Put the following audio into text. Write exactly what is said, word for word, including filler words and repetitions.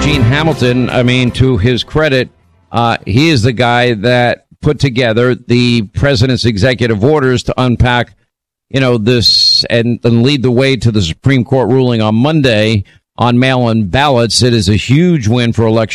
Gene Hamilton, I mean, to his credit, uh, he is the guy that put together the president's executive orders to unpack, you know, this and, and lead the way to the Supreme Court ruling on Monday on mail-in ballots. It is a huge win for election